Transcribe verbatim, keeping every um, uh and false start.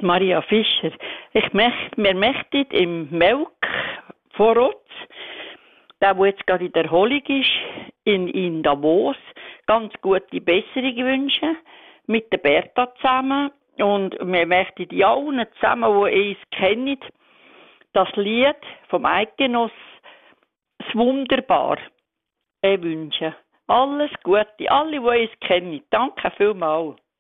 ist Maria Fischer. Ich möchte, wir möchten im Melk Vorort, der, der jetzt gerade in der Erholung ist, in, in Davos, ganz gute Besserung wünschen, mit der Bertha zusammen. Und wir möchten die allen zusammen, die uns kennen, das Lied vom Eidgenoss «Das Wunderbar» wünschen. Alles Gute, alle, die uns kennen. Danke vielmals.